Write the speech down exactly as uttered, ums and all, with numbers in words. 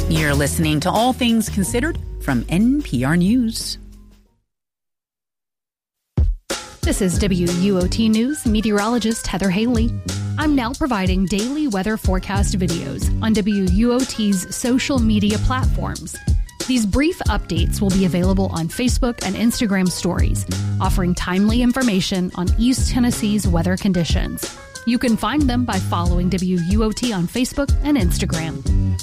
You're listening to All Things Considered from N P R News. This is W U O T News meteorologist Heather Haley. I'm now providing daily weather forecast videos on W U O T's social media platforms. These brief updates will be available on Facebook and Instagram stories, offering timely information on East Tennessee's weather conditions. You can find them by following W U O T on Facebook and Instagram.